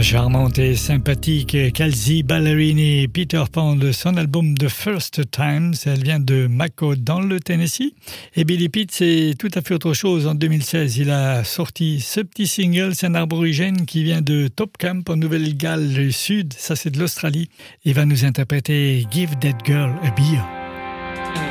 Charmante et sympathique Kelsea Ballerini, Peter Pan de son album The First Times. Elle vient de McCall dans le Tennessee. Et Billy Pitt, c'est tout à fait autre chose. En 2016, il a sorti ce petit single. C'est un aborigène qui vient de Top Camp en Nouvelle-Galles du Sud. Ça, c'est de l'Australie. Il va nous interpréter Give That Girl a Beer.